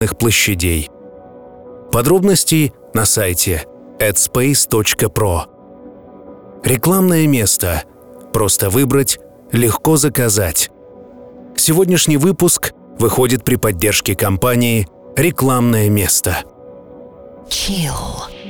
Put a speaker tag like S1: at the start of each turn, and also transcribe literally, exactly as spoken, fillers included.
S1: площадей. Подробности на сайте adspace точка про. Рекламное место. Просто выбрать, легко заказать. Сегодняшний выпуск выходит при поддержке компании «Рекламное место».
S2: Chill.